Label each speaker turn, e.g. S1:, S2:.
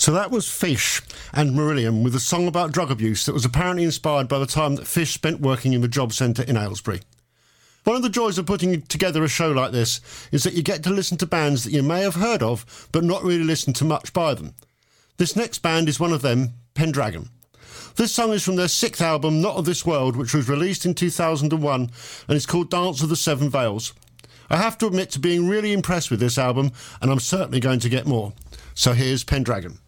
S1: So that was Fish and Marillion with a song about drug abuse that was apparently inspired by the time that Fish spent working in the job centre in Aylesbury. One of the joys of putting together a show like this is that you get to listen to bands that you may have heard of but not really listened to much by them. This next band is one of them, Pendragon. This song is from their 6th album, Not of This World, which was released in 2001 and it's called Dance of the Seven Veils. I have to admit to being really impressed with this album and I'm certainly going to get more. So here's Pendragon.